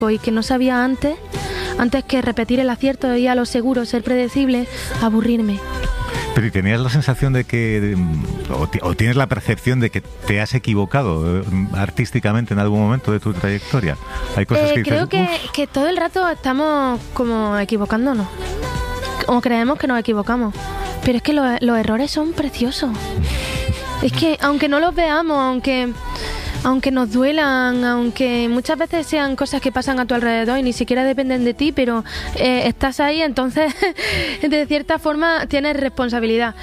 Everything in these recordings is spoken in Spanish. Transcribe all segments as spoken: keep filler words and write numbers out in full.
y que no sabía antes, antes que repetir el acierto y a lo seguro, ser predecible, aburrirme. Pero ¿y tenías la sensación de que, o, t- o tienes la percepción de que te has equivocado eh, artísticamente en algún momento de tu trayectoria? Hay cosas Eh, que dices, creo que, "Uf". que todo el rato estamos como equivocándonos, o creemos que nos equivocamos, pero es que lo- los errores son preciosos. Es que aunque no los veamos, aunque... Aunque nos duelan, aunque muchas veces sean cosas que pasan a tu alrededor y ni siquiera dependen de ti, pero eh, estás ahí, entonces de cierta forma tienes responsabilidad.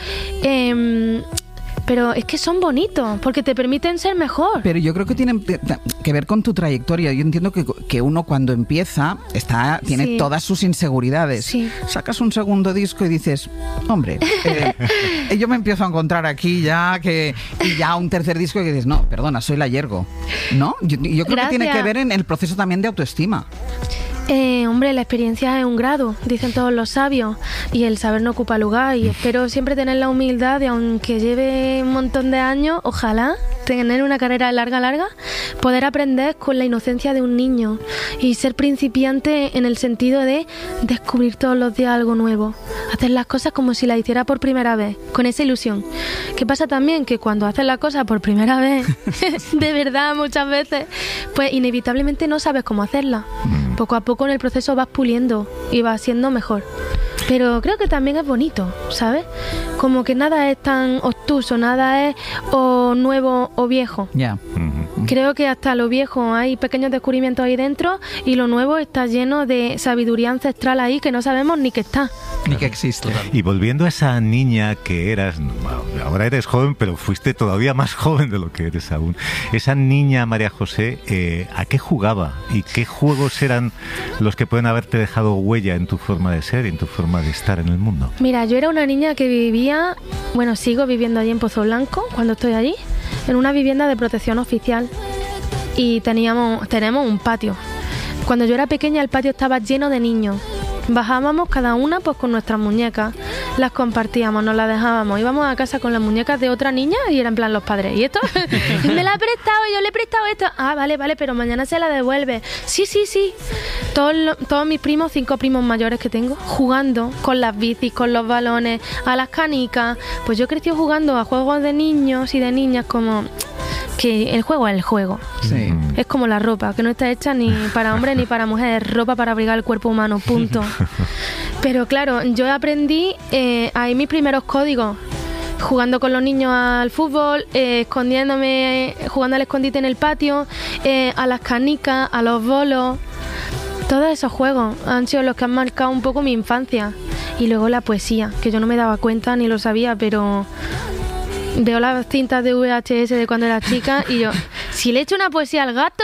Eh, pero es que son bonitos, porque te permiten ser mejor. Pero yo creo que tienen que ver con tu trayectoria. Yo entiendo que, que uno cuando empieza está tiene Sí. todas sus inseguridades. Sí. Sacas un segundo disco y dices, hombre, eh, yo me empiezo a encontrar aquí ya que y ya un tercer disco y dices, no, perdona, soy la Yergo. ¿No? Yo, yo creo Gracias. que tiene que ver en el proceso también de autoestima. Eh, hombre, la experiencia es un grado, dicen todos los sabios, y el saber no ocupa lugar, y espero siempre tener la humildad de, aunque lleve un montón de años, ojalá tener una carrera larga, larga, poder aprender con la inocencia de un niño y ser principiante en el sentido de descubrir todos los días algo nuevo, hacer las cosas como si las hiciera por primera vez, con esa ilusión. ¿Qué pasa también? Que cuando haces la cosa por primera vez, de verdad muchas veces, pues inevitablemente no sabes cómo hacerla. Poco a poco en el proceso vas puliendo y vas siendo mejor. Pero creo que también es bonito, ¿sabes? Como que nada es tan obtuso, nada es o nuevo o viejo. Ya. Ujú. Creo que hasta lo viejo hay pequeños descubrimientos ahí dentro y lo nuevo está lleno de sabiduría ancestral ahí que no sabemos ni que está. Ni que existe. Y volviendo a esa niña que eras, ahora eres joven, pero fuiste todavía más joven de lo que eres aún. Esa niña María José, eh, ¿a qué jugaba? ¿Y qué juegos eran los que pueden haberte dejado huella en tu forma de ser y en tu forma de estar en el mundo? Mira, yo era una niña que vivía, bueno, sigo viviendo allí en Pozo Blanco, cuando estoy allí, en una vivienda de protección oficial. Y teníamos, tenemos un patio. Cuando yo era pequeña el patio estaba lleno de niños. Bajábamos cada una pues con nuestras muñecas, las compartíamos, nos las dejábamos, íbamos a casa con las muñecas de otra niña y eran en plan los padres. ¿Y esto? Me la ha prestado, yo le he prestado esto. Ah, vale, vale, pero mañana se la devuelve. Sí, sí, sí. Todos, lo- todos mis primos, cinco primos mayores que tengo, jugando con las bicis, con los balones, a las canicas. Pues yo he crecido jugando a juegos de niños y de niñas como... que el juego es el juego. Sí. Es como la ropa, que no está hecha ni para hombres ni para mujeres, ropa para abrigar el cuerpo humano, punto. Pero claro, yo aprendí eh, ahí mis primeros códigos, jugando con los niños al fútbol, eh, escondiéndome, jugando al escondite en el patio, eh, a las canicas, a los bolos. Todos esos juegos han sido los que han marcado un poco mi infancia. Y luego la poesía, que yo no me daba cuenta ni lo sabía, pero... veo las cintas de V H S de cuando era chica y yo, si le echo una poesía al gato.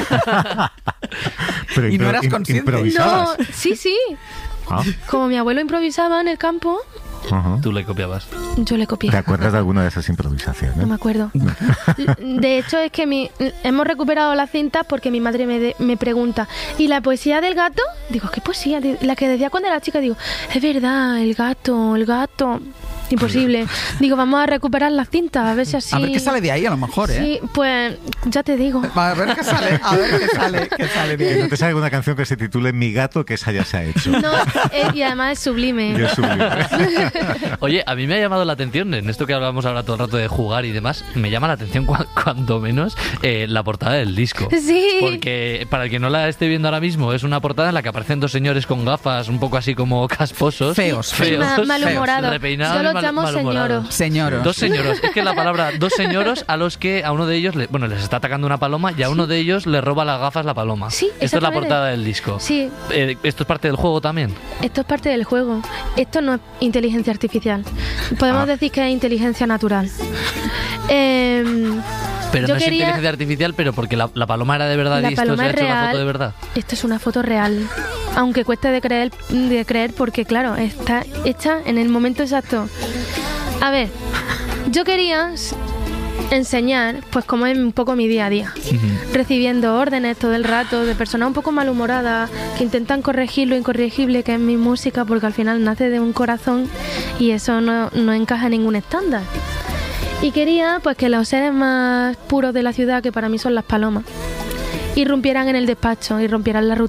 Pero Y no impro- eras im- consciente. improvisabas. No, sí, sí. Ah, Como mi abuelo improvisaba en el campo, ajá. Tú le copiabas. yo le copié. ¿Te acuerdas de alguna de esas improvisaciones? No me acuerdo. De hecho, es que mi, hemos recuperado las cintas porque mi madre me, de- me pregunta, ¿y la poesía del gato? Digo, ¿qué poesía? La que decía cuando era chica. Digo, es verdad, el gato, el gato. Imposible. Digo, vamos a recuperar las cintas, a ver si así... A ver qué sale de ahí, a lo mejor, ¿eh? Sí, pues ya te digo. A ver qué sale, a ver qué sale, qué sale de ahí. ¿No te sale alguna canción que se titule Mi gato, que esa ya se ha hecho? No, eh, y además es sublime. Y es sublime. Oye, a mí me ha llamado la atención, en esto que hablamos ahora todo el rato de jugar y demás, me llama la atención cua- cuando menos eh, la portada del disco. Sí. Porque para el que no la esté viendo ahora mismo, es una portada en la que aparecen dos señores con gafas, un poco así como casposos. Feos, feos. Ma- malhumorados. repeinados Yo y los mal- llamo malhumorados. señoros. Señoros. Dos señoros, es que la palabra dos señoros a los que a uno de ellos, le, bueno, les está atacando una paloma y a uno de ellos le roba las gafas la paloma. Sí, Esto es la exactamente. portada del disco. Sí, Eh, ¿Esto es parte del juego también? esto es parte del juego. Esto no es inteligencia artificial. Podemos Ah. decir que es inteligencia natural. Em, Pero Yo no es quería- inteligencia artificial, pero porque la, la paloma era de verdad La y esto se paloma ha es hecho una real. foto de verdad. Esto es una foto real. Aunque cueste de creer, de creer porque, claro, está hecha en el momento exacto. A ver, yo quería s- enseñar, pues, cómo es un poco mi día a día. Recibiendo órdenes todo el rato de personas un poco malhumoradas que intentan corregir lo incorregible que es mi música, porque al final nace de un corazón y eso no, no encaja en ningún estándar. Y quería, pues, que los seres más puros de la ciudad, que para mí son las palomas, irrumpieran en el despacho, irrumpieran la rutina